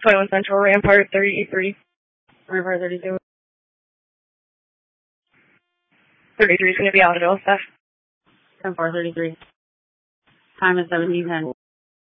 21 Central, Rampart 33. Rampart 32. 33 is going to be out of staff. 10-4, 33. Time is 17:10.